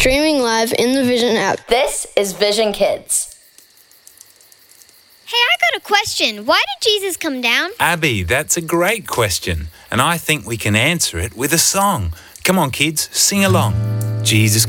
Streaming live in the Vision app. This is Vision Kids. Hey, I got a question. Why did Jesus come down? Abby, that's a great question, and I think we can answer it with a song. Come on, kids, sing along. Jesus